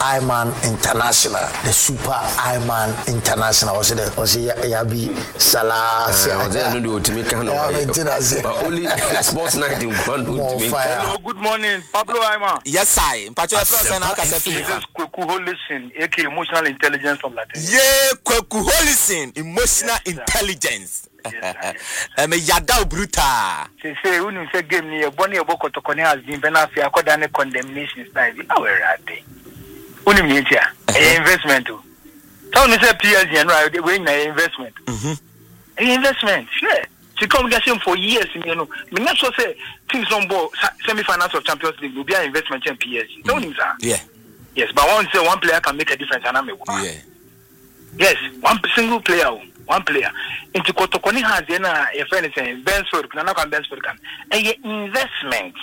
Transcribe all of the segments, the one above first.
Iron International, the Super Iron International. Was Yabi Salah? Only sports night in one. Hello, good morning, Pablo Iman. Yes, I. Listen, AK emotional intelligence from Latin. Listen, emotional intelligence. Me yada bruta. Say when say game ni eboni eboko tokone has been benefit according to condemnation style. How are they? Unim ni tia. Investment. Tell me say PSG and right they win investment. Investment. Sure. She come getting for years, you know. Me not so say teams on board semi-finals of Champions League will be an investment in PSG. Don't you, sir? Yeah. Yes, but one player can make a difference, and I'm a yeah. Yes, one single player. Into Kotokoni has a friend saying Bensford, Bensford can a investment.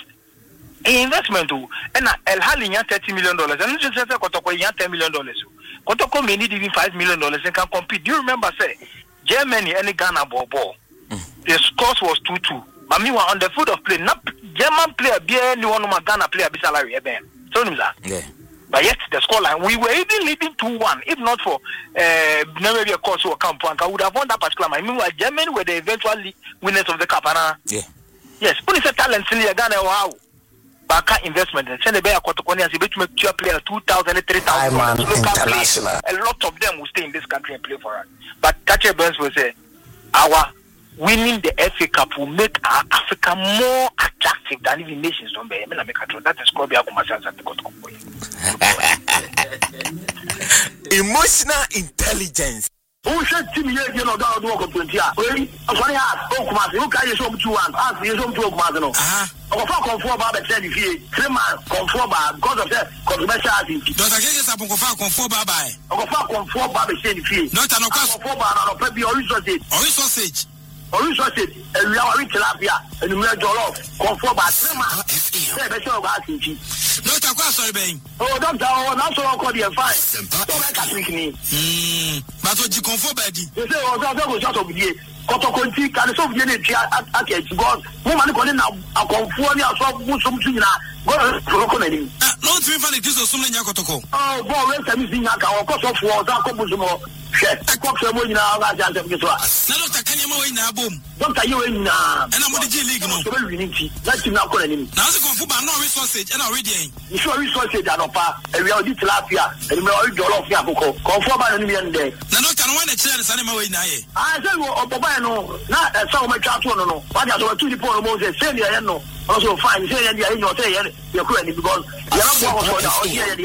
And El Hali $30 million, and just say Kotoko $10 million. Kotoko may need even $5 million and can compete. Do you remember say Germany any Ghana ball? The scores was 2-2. But me were on the foot of play. Not German player be anyone who Ghana player be salary eben. So yeah. But yet the scoreline we were even leading 2-1. If not for maybe a course or camp, I would have won that particular match. Meanwhile, Germany were the eventual winners of the cup. Yeah. Yes, when it's a talent in Ghana, wow. Baka investment and send a bear Kotokoni as a bit make your player 2,000, 3,000. A lot of them will stay in this country and play for us. But Thatcher Burns will say, our winning the FA Cup will make our Africa more attractive than even nations don't be. That is called emotional intelligence. Who said to me, you know, that work of 20 years? Sorry, who can you show me 2-1? Ask you some 2 months. Of a conform by the 10 feet, 3 months conform by because of that controversial. Does I get up on conform by? Of a conform by the 10 feet. Not an conform by or maybe sausage. Orange sausage, and we are rich tilapia, and we are jollof, conform by 3 months. Not a question, Ben. Oh, don't tell, not so called you fine. Don't make a trick me. But what you conform by the? You say, oh, that was just over here. Kotokonti, can so be any at God. Woman calling now a conform or something now. Go to no, three funny kids or something. Oh, boy, where's the missing or cost of war, that couple more. I cook some money now. I just have to get Doctor, you in and I'm on the G League. That's not calling him. Now, the conform no resources and already. You show resources that are and we are tilapia and we are all of Yabuko. Conform by the million day. Now, not one a chance anymore. I said, oh, Bobano, not a so much out. No, what I saw 2 people Moses, say, no. Also, fine, say, and you're saying you're credit because you're not going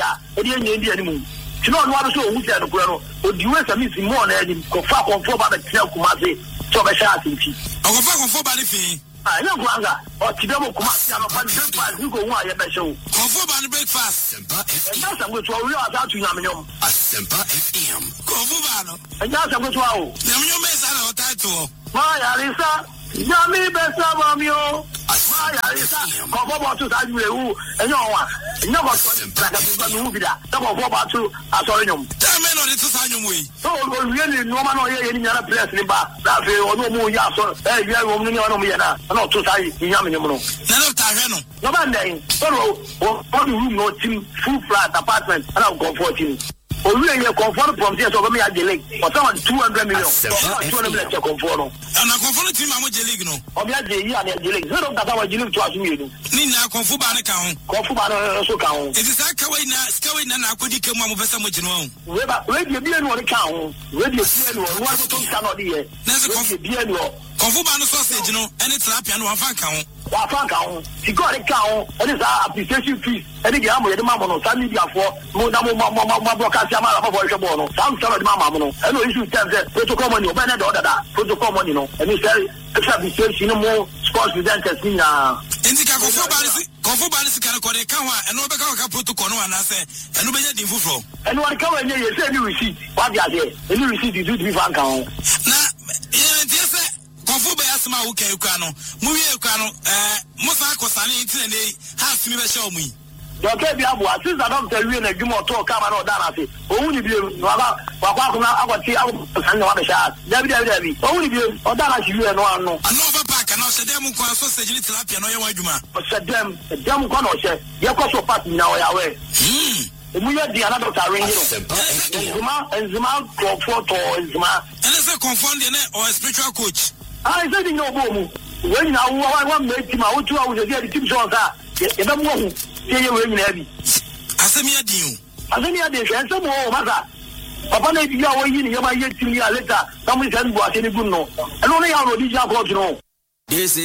to anymore. You know what so who said no o di we sami si mo na edim ko fa konfo ba be tia kumase so be sha asinti o ko fa konfo ba ni fi ah na ko anga o ti dem kumase no fa breakfast ni ko hu aye be show konfo ba ni breakfast na sam go to o ri asa tu nyam nyom Asempa FM konfo ba no nya sam go to o nyam nyom be sa na o title ma ya risa nyami be sa ba mi o ma ya risa konfo ba tu sa ju ewu enyo wa enyo ba so like a movie that go about to sorry nyom tell me no the to sa nyom we so really no man no ye ni nyara press ni ba that fe ono mu ya so you wo ni ono mu ye na no to sa nyam nyom no na no ta hwe no ba ndai so o room no team full flat apartment and I'm comforting o really ye comfort from there so go me a delay for someone 200 million 200 million to comfort no and I comfort team am je league no o bi a je yi and je league zero data wa je league to asu mi no ni na comfort ba ne ka ho comfort ba no so ka ho it is that kawai na akodi kemu am pesa mo jinu ho we bi no ka ho we bi no wa to ka no de ye na se comfort bi no comfort ba no sausage no any tilapia no wa fa ka ho he got a count and his application fees and the ammo the mamma no media for mo broadcast amara for the bono some of the mamma and no issue terms protocol money open the order that protocol money no and he said application no more sports presenters in indika konfo ba nisi kan ko de kan wa and no be ka protocol no ana say and no be dey fufuro and one kan we ye say ni receipt what dey there any receipt you do to be fan kan na konfo ba asma wo kai kwa no mu wie kwa no mo sa akosane intine house mi be show mu Doctor Biabu, since I don't tell you in a Jumo talk, come on, Danasi. Only be Wakuna, I shot. Debbie, only be or Danasi, you and one. Another pack, and I said, them sausage, little happy, and no, you said them, Kono said, you're also passing now away. Omuya di another ring. Enzima photo enzima. And it's a confund or a spiritual coach. I said no boom. When now one made him out 2 hours a day, the team shows that. You don't want to see you in heavy. Asemia Dio. Asemia Dio, and some more, mother. Papa, maybe you are waiting, you might get to me later. Somebody send what any good no. And only our DJ got to know. This